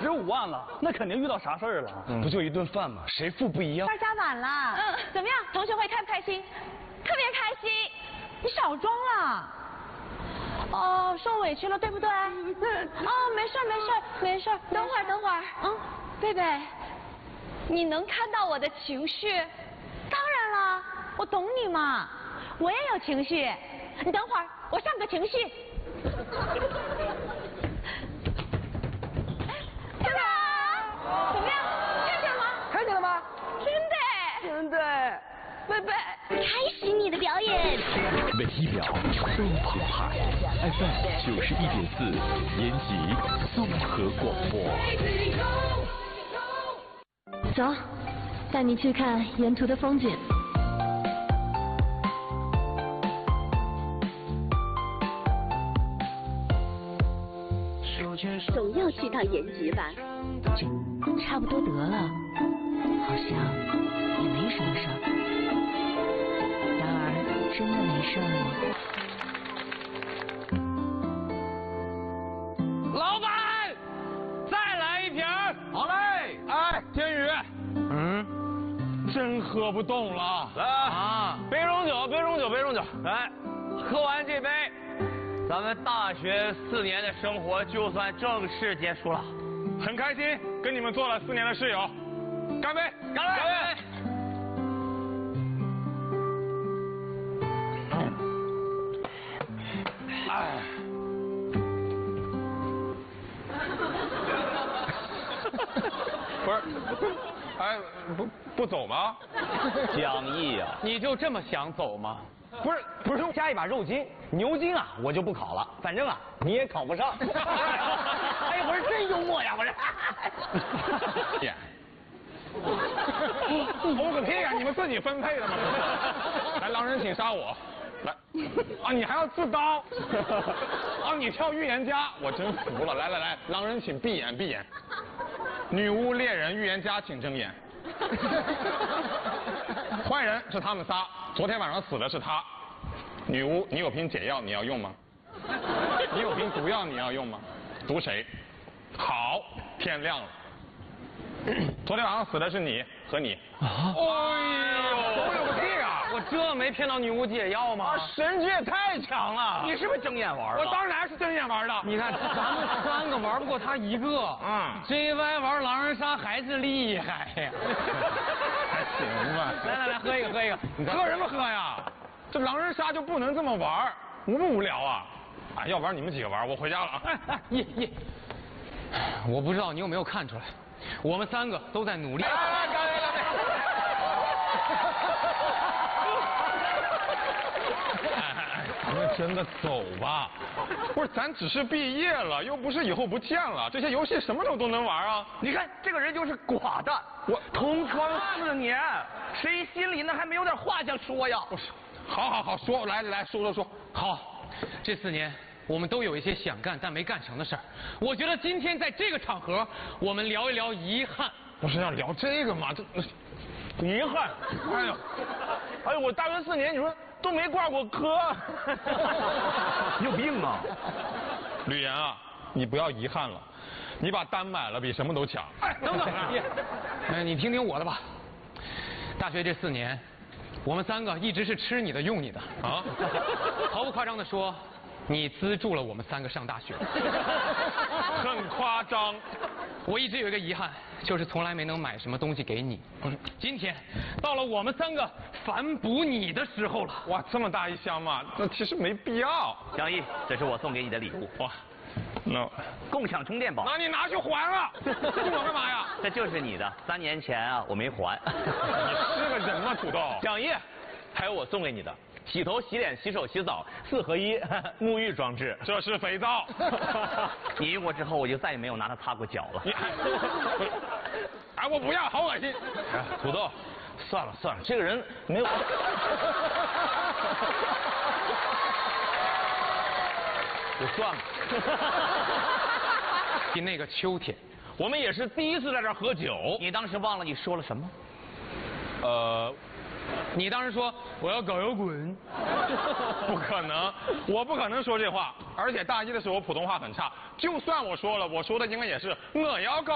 15万了，那肯定遇到啥事儿了。 不就一顿饭吗？谁付不一样？ 班加晚了，怎么样？同学会开不开心？特别开心。你少装了。哦，受委屈了，对不对？哦，没事没事没事，等会儿。贝贝，你能看到我的情绪？当然了，我懂你嘛，我也有情绪。你等会儿，我上个情绪。贝贝，怎么样？看见了吗？ 看见了吗？ 真的。贝贝， 开始你的表演。 每一秒都澎湃。FM 91.4，延吉综合广播。 走，带你去看沿途的风景。总要去趟延吉吧？ 差不多得了，好像也没什么事儿。然而，真的没事儿吗？老板，再来一瓶。好嘞。哎，天宇。真喝不动了。来啊，杯中酒。来，喝完这杯，咱们大学4年的生活就算正式结束了。 很开心跟你们做了4年的室友，干杯！ 干杯！哎， 不是，哎，不走吗？ 江毅呀，你就这么想走吗？ 不是，加一把肉筋、牛筋啊，我就不考了。反正啊，你也考不上。哎，我是真幽默呀，我是。 我个屁呀！你们自己分配的吗？来，狼人请杀我。来，啊，你还要自刀？啊，你跳预言家，我真服了。来，狼人请闭眼。女巫、猎人、预言家请睁眼。坏人是他们仨，昨天晚上死的是他。女巫，你有瓶解药，你要用吗？你有瓶毒药，你要用吗？毒谁？好，天亮了。昨天晚上死的是你和你。啊！哎呦，我有个屁啊！ 我这没骗到女巫解药吗？ 神机也太强了！ 你是不是睁眼玩的？ 我当然是睁眼玩的。 你看，咱们3个玩不过他1个。JY 玩狼人杀还是厉害呀。 还行吧。 来，喝一个。 你喝什么喝呀？这狼人杀就不能这么玩，无不无聊啊？啊，要不然你们几个玩，我回家了啊。 我不知道你有没有看出来，我们3个都在努力。 干杯！咱们真的走吧。不是，咱只是毕业了，又不是以后不见了。这些游戏什么时候都能玩啊？ 你看这个人就是寡淡，我同窗4年，谁心里呢还没有点话想说呀？ 不是，好说，来说。 好，这4年我们都有一些想干但没干成的事儿。我觉得今天在这个场合，我们聊一聊遗憾。 不是要聊这个吗？这遗憾。哎呦，我大学4年，你说都没挂过科。你有病啊！ 吕岩啊，你不要遗憾了，你把单买了比什么都强。 哎，等等，你听听我的吧。大学这4年，我们3个一直是吃你的用你的啊。毫不夸张的说，你资助了我们3个上大学。 很夸张。 我一直有一个遗憾，就是从来没能买什么东西给你。今天到了我们3个反哺你的时候了。 哇，这么大一箱吗？那其实没必要。 江毅，这是我送给你的礼物。 哇，那共享充电宝。 那你拿去还了，送我干嘛呀？ 这就是你的，3年前啊我没还。 你是个人吗，土豆？ 江毅，还有我送给你的。洗头、洗脸、洗手、洗澡4合1沐浴装置， 这是肥皂。 你用过之后，我就再也没有拿它擦过脚了。 哎，我不要，好恶心。 土豆，算了，这个人没有。就算了。 那个秋天， 我们也是第一次在这儿喝酒。你当时忘了你说了什么？ 你当时说我要搞摇滚。 不可能，我不可能说这话。而且大一的时候我普通话很差，就算我说了，我说的应该也是我要搞